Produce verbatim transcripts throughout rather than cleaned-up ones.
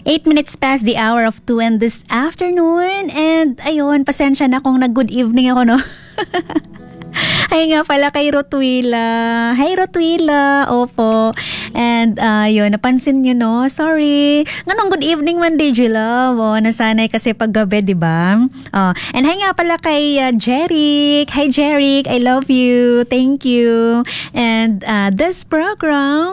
Eight minutes past the hour of two and this afternoon. And ayun, pasensya na kung nag-good evening ako, no? Ay nga pala kay Rotwila. Hi Rotwila, opo. And uh, yun, napansin nyo, no? Sorry. Nganong good evening man, D J Love. Oh, nasanay kasi paggabi, di ba? Oh, and hi nga pala kay uh, Jeric. Hi Jeric, I love you. Thank you. And uh, this program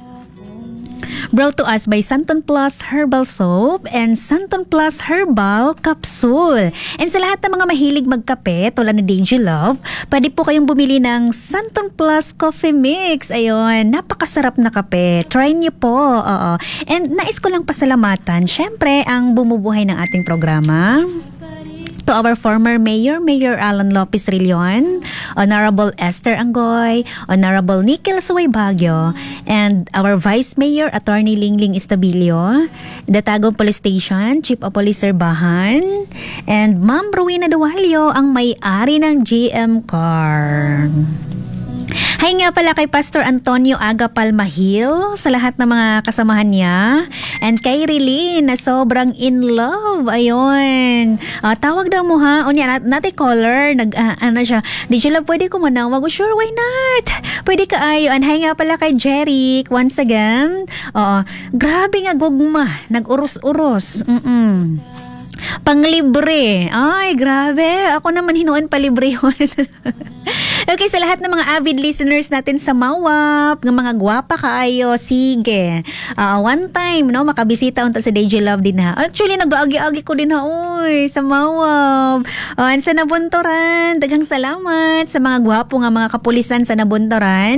brought to us by Santon Plus Herbal Soap and Santon Plus Herbal Capsule. And sa lahat ng mga mahilig magkape, tulad ni D J Love, pwede po kayong bumili ng Santon Plus Coffee Mix. Ayun, napakasarap na kape. Try niyo po. Oo. And nais ko lang pasalamatan, syempre, ang bumubuhay ng ating programa. To our former Mayor, Mayor Alan Lopez Rillion, Honorable Esther Angoy, Honorable Nikel Suway Baguio, and our Vice Mayor, Attorney Lingling Estabilio, the Tagum Police Station, Chief of Police Sir Bahan, and Ma'am Rowena Dualio, ang may-ari ng G M Car. Hi nga pala kay Pastor Antonio Aga Palmahil, sa lahat ng mga kasamahan niya, and kay Rilin na sobrang in love. Ayun, uh, tawag daw mo ha. O niya, nat- nati caller, nag, uh, ano siya, di siya lang pwede ko manawag. Oh, sure, why not? Pwede ka ayo. And hi nga pala kay Jeric, once again. Oo, grabe nga gugma, nag-uros-uros. Mm-mm. Panglibre. Ay, grabe. Ako naman hinuon palibre yun. Okay, sa lahat ng mga avid listeners natin sa Mawap, ng mga gwapa kaayo, sige. Uh, one time, no, makabisita unta sa D J Love din ha. Actually, nag-aagi-agi ko din ha, oy, sa Mawap. Uh, and sa Nabuntoran, daghang salamat sa mga gwapo nga mga kapulisan sa Nabuntoran.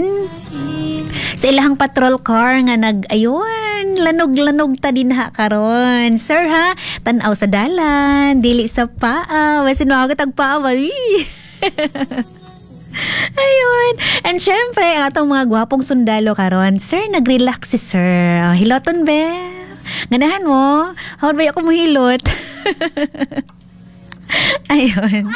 Sa ilahang patrol car nga nag, ayun, lanog-lanog ta din ha karon. Sir ha, tanaw sa dalan, dili sa paa. Wasin mo ako tagpaa. Ayun. And syempre, ang atong mga gwapong sundalo karon, sir, nag-relax si sir. Oh, hiloton be. Ganahan mo. How ba ako mohilot? Ayun.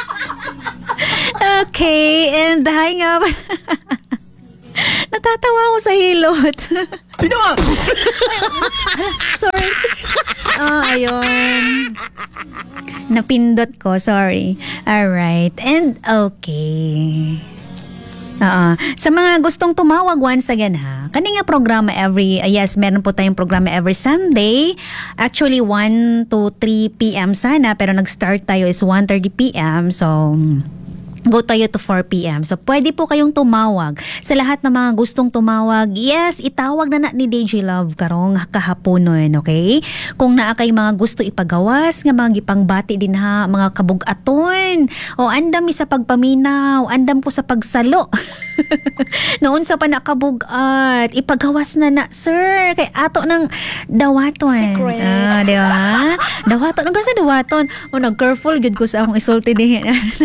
Okay, and hi nga pala. Natatawa ako sa hilot. Pinawa! Sorry. Oh, ayun. Napindot ko, sorry. Alright, and okay. Uh, sa mga gustong tumawag once again ha, kani nga programa every, uh, yes, meron po tayong programa every Sunday. Actually, one to three p.m. sana, pero nag-start tayo is one thirty p.m. So, go tayo to four p.m. So, pwede po kayong tumawag. Sa lahat ng mga gustong tumawag, yes, itawag na na ni D J Love karong kahaponon, okay? Kung naa kay mga gusto ipagawas, nga mga gipangbati din ha, mga kabug-aton, o andam mi sa pagpaminaw, andam po sa pagsalo. Noon sa panakabug-at, ipagawas na na, sir, kay ato ng dawaton. Secret. Ah, di ba? Dawaton. Hanggang sa dawaton, o nag-careful, good ko sa akong isulti din.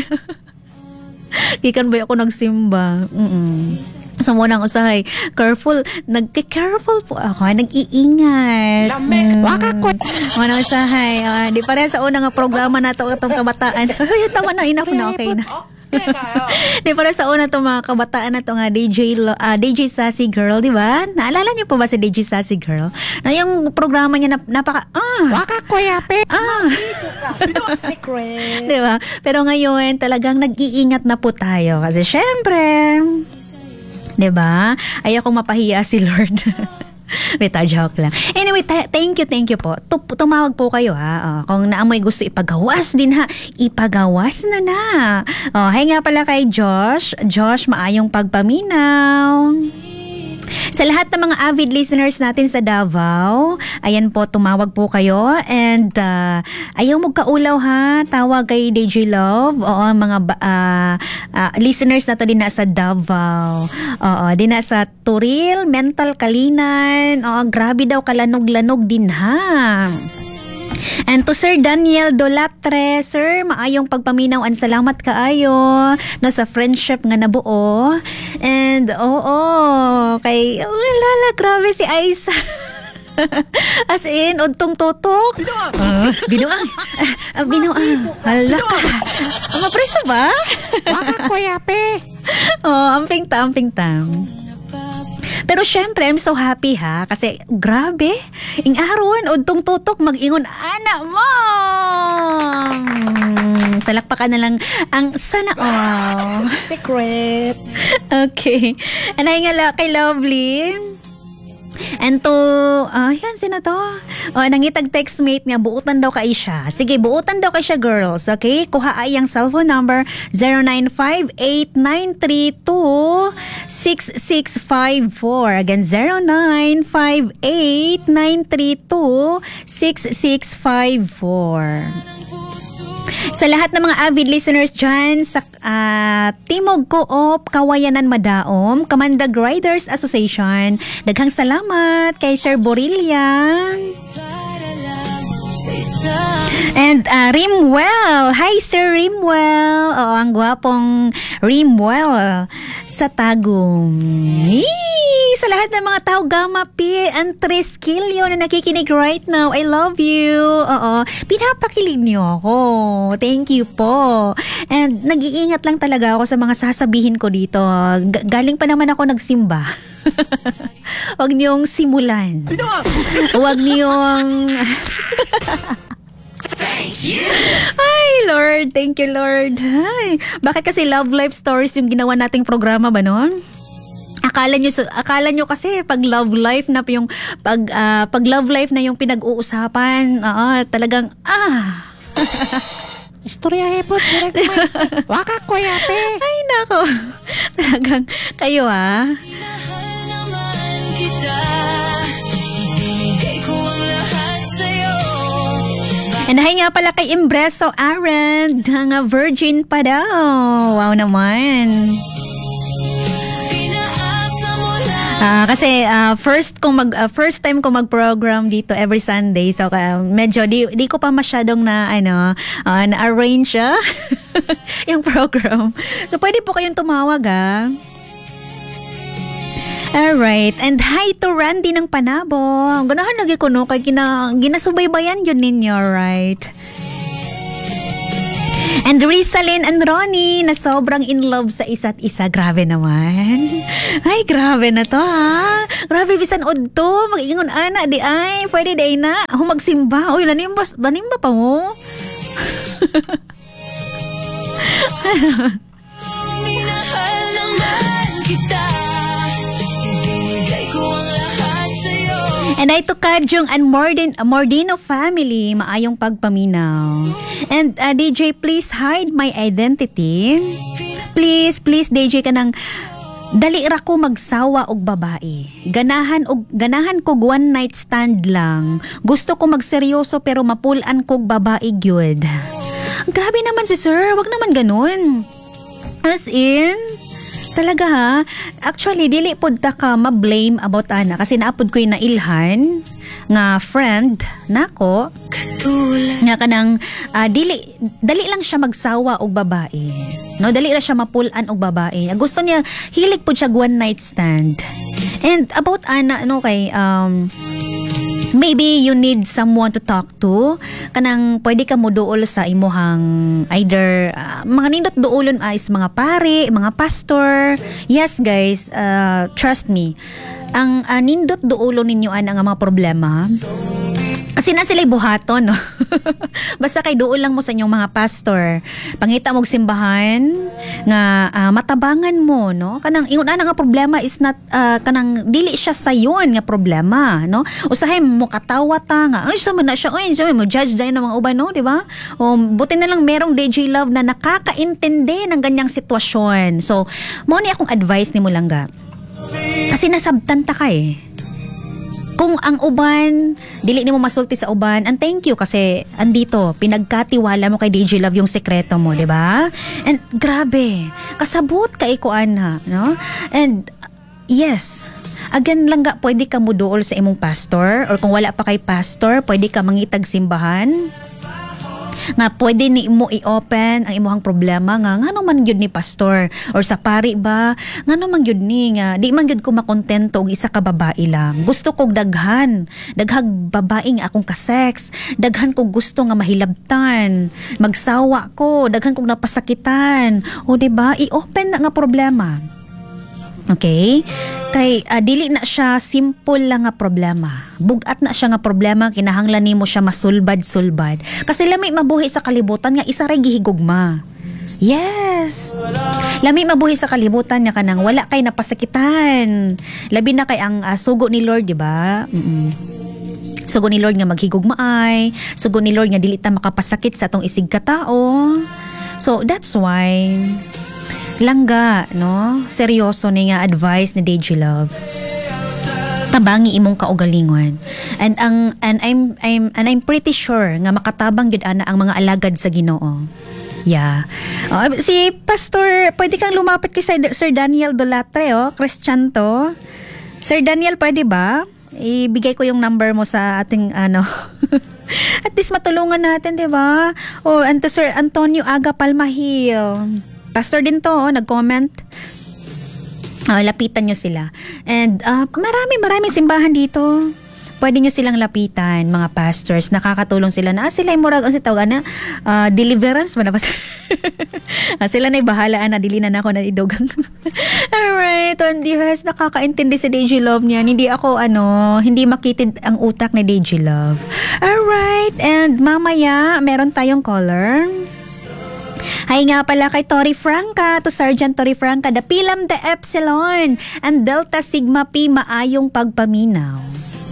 Gikan ba ako nagsimba? Mm-mm. So munang usahay, careful, nag-careful po ako, nag-iingat. Lamig, mm. waka ko. Munang usahay, uh, di pa rin sa unang programa na ito, itong kabataan. Ay, tama na, enough na, okay na. Di pa rin sa una itong mga kabataan na ito nga, D J, uh, D J Sassy Girl, di ba? Naalala niyo po ba si D J Sassy Girl? Na yung programa niya, nap- napaka, ah, Waka ko yape. ah, Secret. di ba? Pero ngayon, talagang nag-iingat na po tayo. Kasi syempre, di ba? Ayoko mapahiya si Lord. Bita, joke lang. Anyway, ta- thank you, thank you po. Tum- tumawag po kayo ha. Uh, kung naamoy gusto ipagawas din ha, ipagawas na na. Oh, hi nga pala kay Josh. Josh, maayong pagpaminaw. Sa lahat ng mga avid listeners natin sa Davao, ayan po, tumawag po kayo. And uh, ayaw mo kaulaw ha, tawag kay D J Love. Oo, mga uh, uh, listeners na to din na sa Davao. Oo, din na sa Turil, Mental Kalinan. Oo, grabe daw, kalanog-lanog din ha. And to Sir Daniel Dolatre, sir, maayong pagpaminaw, ang salamat kaayo no sa friendship nga nabuo. And oo, kay oh, lala, grabe si Aisa. As in, untong tutok. Binuang. Uh, binuang. Uh, binuang. Hala ka. Uh, mapresa ba? Waka ko yape. Oh, amping ta, amping ta. Pero syempre, I'm so happy ha. Kasi grabe, ing aron, udtong tutok, mag-ingon, anak mo! Talakpakan na lang ang sana all. Secret. Okay. And ay nga kay Lovely. And to, ah, yan, sino to? O, nangitag textmate niya, buutan daw kay siya. Sige, buutan daw kay siya, girls. Okay? Kuha ay ang cellphone number zero nine five eight nine three two six six five four. Again, zero nine five eight nine three two six six five four. Sa lahat ng mga avid listeners dyan sa uh, Timog Co-op, Kawayanan Madaom, Kamandag Riders Association, daghang salamat kay Sir Borilla. And uh, Rimwell. Hi Sir Rimwell. O, ang gwapong Rimwell sa Tagum. Eee! Sa lahat ng mga tao, Gama P and Triskilio na nakikinig right now, I love you. Oo, pinapakilig niyo ako. Thank you po. And nag-iingat lang talaga ako sa mga sasabihin ko dito. G- galing pa naman ako nagsimba. Huwag niyong simulan. Huwag niyong... Thank you. Ay, Lord. Thank you, Lord. Ay, bakit kasi Love Life Stories yung ginawa nating programa ba noon? Akala nyo, akala nyo kasi pag love life na yung pag uh, pag love life na yung pinag-uusapan, uh, talagang ah. Istorya hepot, direct mo. Waka ko yape. Ay nako. Talagang kayo ah. Minahal naman kita, ibinigay ko ang lahat sa'yo. And hi nga pala kay Imbreso Aaron, nga virgin pa daw. Wow naman. Uh, kasi uh, first kong mag uh, first time ko mag-program dito every Sunday, so uh, medyo di, di ko pa masyadong na ano uh, na-arrange uh, yung program. So pwede po kayong tumawag ah. Alright. And hi to Randy ng Panabo. Ganahan lagi ko no kay gina, ginasubaybayan yun ninyo, right? And Rizalyn and Ronnie na sobrang in love sa isa't isa. Grabe naman. Ay, grabe na to ha. Grabe, bisan odto. Mag-ingon ana, di ay. Pwede di na. Ako magsimba. Uy, nanimba, nanimba pa mo. Minahal naman kita, ibinigay ko ang lahat sa'yo. And I to Kajong and Mordin, uh, Mordino family, maayong pagpaminaw. And uh, D J, please hide my identity. Please, please D J ka nang dali ra ko magsawa og babae. Ganahan og ganahan ko one night stand lang. Gusto ko magseryoso pero mapulan kog babae gyud. Grabe naman si sir, wag naman ganun. As in, talaga ha. Actually, dili pod ta ka ma-blame about ana kasi naapod ko yung nailhan nga friend nako. Katulad Nga kanang uh, dili dali lang siya magsawa og babae. No, dali ra siya mapulan og babae. Gusto niya hilig pod siya one night stand. And about ana ano kay um maybe you need someone to talk to. Kanang pwede ka mo duol sa imuhang either uh, mga nindot duolon is mga pare, mga pastor. Yes guys, uh, trust me. Ang uh, nindot duolon ninyo ana nga mga problema. Kasi na sila'y buhaton, no? Basta kay doon lang mo sa inyong mga pastor. Pangita mong simbahan, nga uh, matabangan mo, no? Kanang, ingon na nga problema is not, uh, kanang, dili siya sayon nga problema, no? Usahay mo katawa ta nga, ay, sama na siya, ay, sama mo, judge dahil ng mga uban, no? Diba? O, buti na lang merong D J Love na nakakaintindi ng ganyang sitwasyon. So, mo ni akong advice ni mo lang ga. Kasi nasabtan ta ka eh. Kung ang uban, dili ni mo masulti sa uban, and thank you kasi andito, pinagkatiwala mo kay D J Love yung sekreto mo, di ba? And grabe, kasabot ka ikuan ha, no? And yes, again lang ga, pwede ka mo duol sa imong pastor, or kung wala pa kay pastor, pwede ka mangitag simbahan. Nga pwede ni mo i-open ang imuhang problema nga ngano man gyud ni pastor or sa pari ba ngano man gyud ni nga di man gyud ko makontento og isa ka babae lang. Gusto kog daghan, daghag babae nga akong ka-sex, daghan kog gusto nga mahilabtan, magsawa ko, daghan kog napasakitan. O di ba? I-open na nga problema. Okay? Kay uh, dili na siya simple lang nga problema. Bugat na siya nga problema, kinahanglan nimo siya masulbad-sulbad. Kasi lami mabuhi sa kalibutan nga isa ray gihigugma. Yes. Lami mabuhi sa kalibutan nga kanang wala kay napasakitan. Labi na kay ang uh, sugo ni Lord, di ba? Mm. Sugo ni Lord nga maghigugmaay, sugo ni Lord nga dili ta makapasakit sa atong isig ka tao. So that's why langga, no? Seryoso ni nga advice ni D J Love. Tabangi imong kaugalingon. And ang and I'm I'm and I'm pretty sure nga makatabang gid ana ang mga alagad sa Ginoo. Yeah. Oh, si Pastor, pwede kang lumapit kay Sir Daniel Dolatre, oh, Christian to. Sir Daniel, pwede ba? Ibigay ko yung number mo sa ating ano. At least matulungan natin, 'di ba? Oh, and to Sir Antonio Aga Palmahil. Pastor din to, oh, nag-comment. Uh, lapitan nyo sila. And uh, marami, maraming simbahan dito. Pwede nyo silang lapitan, mga pastors. Nakakatulong sila na, ah, sila yung murag, ang tawag na, uh, deliverance ba na, pastor? ah, sila na'y bahalaan na, dili na na ako na idogang. Alright, on yes, nakakaintindi si D J Love niyan. Hindi ako, ano, hindi makitid ang utak ni D J Love. Alright, and mamaya, meron tayong caller. Hay nga pala kay Tori Franca, to Sergeant Tori Franca, Dapilam de Epsilon and Delta Sigma Pi, maayong pagpaminaw.